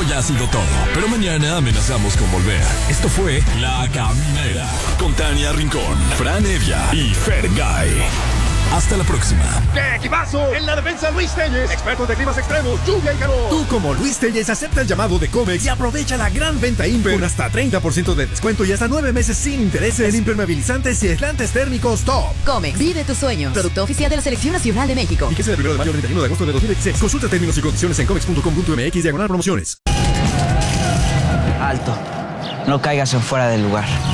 hoy ha sido todo, pero mañana amenazamos con volver. Esto fue La Caminera con Tania Rincón, Fran Evia y Fergay. Hasta la próxima. ¡Qué equipazo! En la defensa, Luis Telles, expertos de climas extremos, lluvia y calor. Tú, como Luis Telles, acepta el llamado de Comex y aprovecha la gran venta Imper con hasta 30% de descuento y hasta 9 meses sin intereses en impermeabilizantes y aislantes térmicos top. Comex, vive tus sueños. Producto oficial de la Selección Nacional de México. Y que sea del 1 de mayo al 31 de agosto de 2016. Consulta términos y condiciones en comex.com.mx/promociones. Alto. No caigas en fuera del lugar.